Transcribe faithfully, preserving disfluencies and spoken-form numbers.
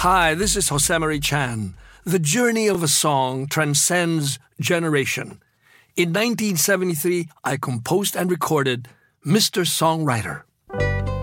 Hi, this is Josemarie Chan. The journey of a song transcends generation. In nineteen seventy-three, I composed and recorded Mister Songwriter.